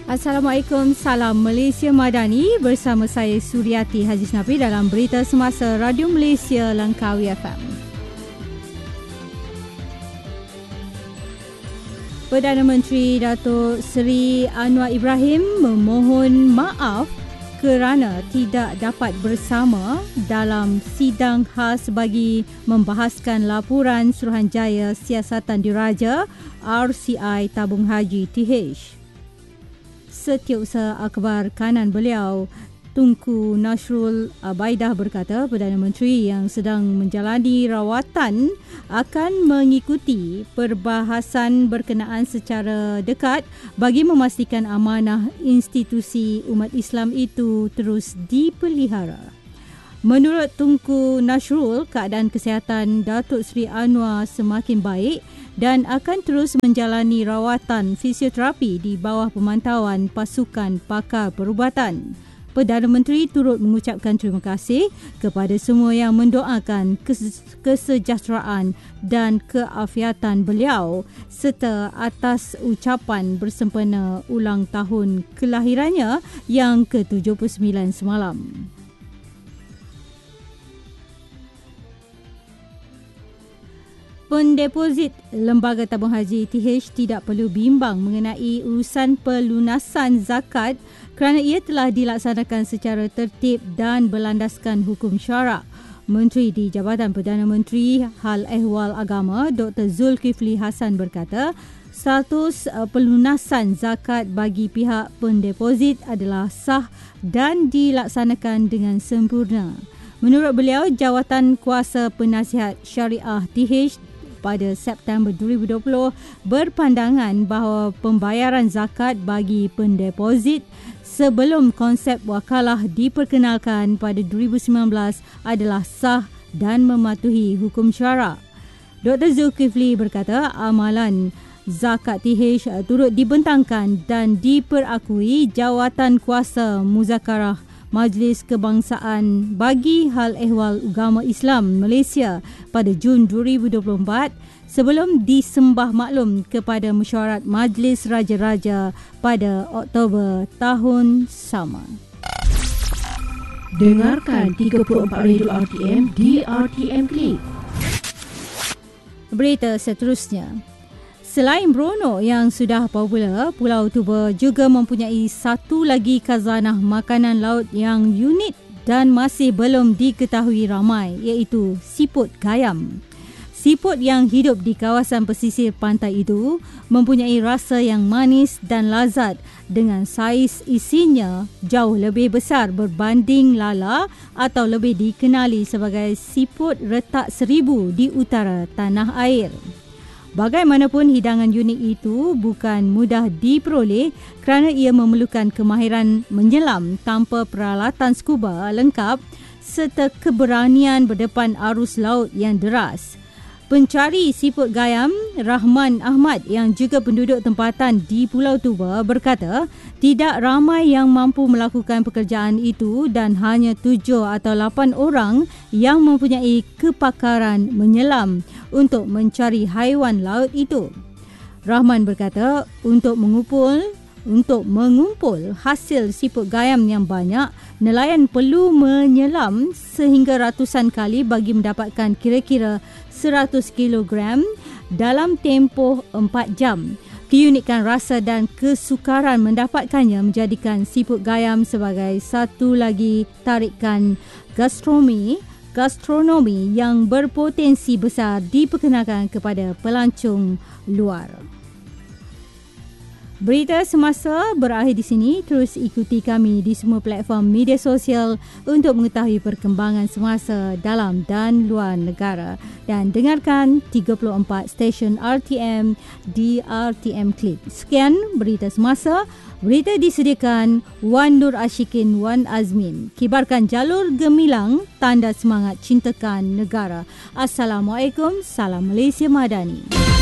Assalamualaikum, salam Malaysia Madani. Bersama saya Suryati Haziz Nafi dalam Berita Semasa Radio Malaysia Langkawi FM. Perdana Menteri Datuk Seri Anwar Ibrahim memohon maaf kerana tidak dapat bersama dalam sidang khas bagi membahaskan laporan Suruhanjaya Siasatan Diraja RCI Tabung Haji TH. Setiausaha Akhbar kanan beliau, Tunku Nasrul Abaidah berkata Perdana Menteri yang sedang menjalani rawatan akan mengikuti perbahasan berkenaan secara dekat bagi memastikan amanah institusi umat Islam itu terus dipelihara. Menurut Tunku Nasrul, keadaan kesihatan Datuk Seri Anwar semakin baik dan akan terus menjalani rawatan fisioterapi di bawah pemantauan pasukan pakar perubatan. Perdana Menteri turut mengucapkan terima kasih kepada semua yang mendoakan kesejahteraan dan keafiatan beliau serta atas ucapan bersempena ulang tahun kelahirannya yang ke-79 semalam. Pendeposit Lembaga Tabung Haji TH tidak perlu bimbang mengenai urusan pelunasan zakat kerana ia telah dilaksanakan secara tertib dan berlandaskan hukum syarak. Menteri di Jabatan Perdana Menteri Hal Ehwal Agama Dr. Zulkifli Hassan berkata, status pelunasan zakat bagi pihak pendeposit adalah sah dan dilaksanakan dengan sempurna. Menurut beliau, Jawatan Kuasa Penasihat Syariah TH pada September 2020 berpandangan bahawa pembayaran zakat bagi pendeposit sebelum konsep wakalah diperkenalkan pada 2019 adalah sah dan mematuhi hukum syarak. Dr. Zulkifli berkata amalan zakat TH turut dibentangkan dan diperakui Jawatan Kuasa Muzakarah Majlis Kebangsaan bagi Hal Ehwal Agama Islam Malaysia pada Jun 2024 sebelum disembah maklum kepada mesyuarat Majlis Raja-Raja pada Oktober tahun sama. Dengarkan 34 Radio RTM di RTM Klik. Berita seterusnya. Selain Brunei yang sudah popular, Pulau Tuba juga mempunyai satu lagi khazanah makanan laut yang unik dan masih belum diketahui ramai, iaitu siput gayam. Siput yang hidup di kawasan pesisir pantai itu mempunyai rasa yang manis dan lazat dengan saiz isinya jauh lebih besar berbanding lala atau lebih dikenali sebagai siput retak seribu di utara tanah air. Bagaimanapun, hidangan unik itu bukan mudah diperoleh kerana ia memerlukan kemahiran menyelam tanpa peralatan scuba lengkap serta keberanian berdepan arus laut yang deras. Pencari siput gayam, Rahman Ahmad yang juga penduduk tempatan di Pulau Tuba berkata tidak ramai yang mampu melakukan pekerjaan itu dan hanya 7 atau 8 orang yang mempunyai kepakaran menyelam untuk mencari haiwan laut itu. Rahman berkata untuk mengumpul hasil siput gayam yang banyak, nelayan perlu menyelam sehingga ratusan kali bagi mendapatkan kira-kira 100 kg dalam tempoh 4 jam. Keunikan rasa dan kesukaran mendapatkannya menjadikan siput gayam sebagai satu lagi tarikan gastronomi yang berpotensi besar diperkenalkan kepada pelancong luar. Berita semasa berakhir di sini. Terus ikuti kami di semua platform media sosial untuk mengetahui perkembangan semasa dalam dan luar negara. Dan dengarkan 34 stesen RTM di RTM Klik. Sekian berita semasa. Berita disediakan Wan Nur Ashikin Wan Azmin. Kibarkan jalur gemilang, tanda semangat cintakan negara. Assalamualaikum, salam Malaysia Madani.